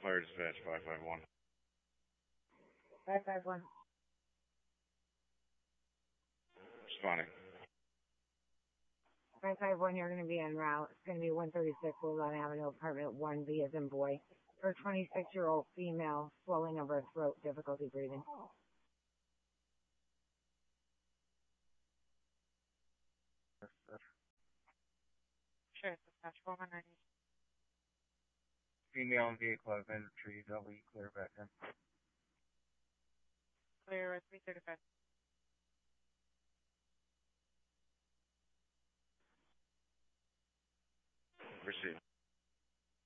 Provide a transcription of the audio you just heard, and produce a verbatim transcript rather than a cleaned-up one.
Fire dispatch five five one. five five one. Responding. five five one, you're going to be en route. It's going to be one thirty-six Woodlawn Avenue, apartment one B as in boy. For a twenty-six-year-old female, swelling of her throat, difficulty breathing. Sure, dispatch four one nine. Female in vehicle has been retrieved. I'll be clear back then. Clear three thirty-five. Proceed.